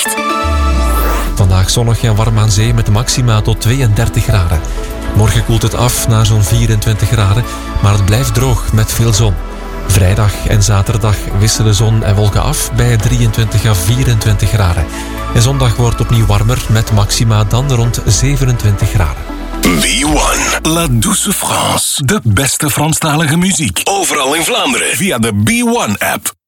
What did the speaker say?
weerbericht. Vandaag zonnig en warm aan zee met maxima tot 32 graden. Morgen koelt het af naar zo'n 24 graden, maar het blijft droog met veel zon. Vrijdag en zaterdag wisselen zon en wolken af bij 23 à 24 graden. En zondag wordt opnieuw warmer met maxima dan rond 27 graden. B1, La Douce France. De beste Franstalige muziek. Overal in Vlaanderen via de B1-app.